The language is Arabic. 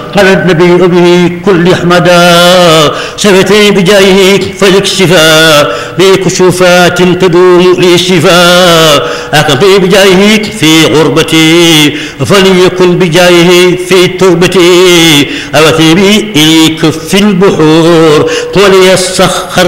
قال النبي به كل أحمدا شفتي بجاهك فلك شفاء بكشوفات تدوم لي الشفاء أقضي بجاهك في غربتي فليكن بجاهه في تربتي أوثبي إليك في البحور وليسخر